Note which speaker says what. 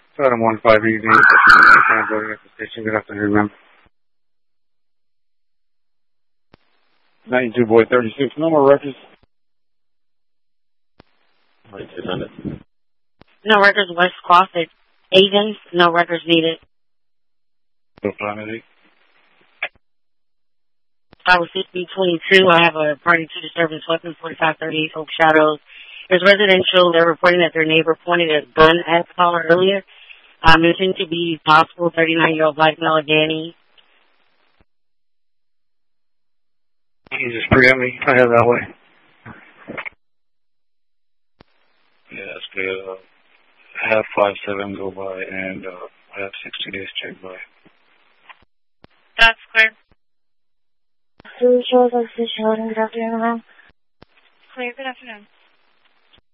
Speaker 1: Adam 1588, translating at the station. Good afternoon, ma'am. 92 boy 36, no more records.
Speaker 2: No records, West Closet. Avon, no records needed.
Speaker 1: No Planet 8.
Speaker 2: I was 6022. I have a party to disturbance weapon, 4538 Oak Shadows. There's residential. They're reporting that their neighbor pointed a gun at the caller earlier. Mentioned to be possible 39-year-old black male, Danny.
Speaker 1: Can you just preempt me? I have that way. Yeah, that's good. Have 5-7 go by and I have 60 days check by.
Speaker 2: That's clear.
Speaker 3: Good afternoon, ma'am.
Speaker 2: Clear, good afternoon.